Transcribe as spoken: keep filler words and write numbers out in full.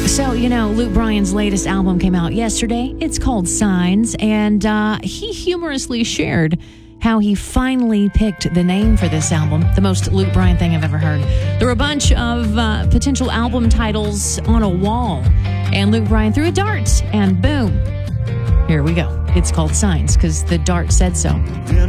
So, you know, Luke Bryan's latest album came out yesterday. It's called Signs, and uh, he humorously shared how he finally picked the name for this album, the most Luke Bryan thing I've ever heard. There were a bunch of uh, potential album titles on a wall, and Luke Bryan threw a dart, and boom, here we go. It's called Signs, because the dart said so.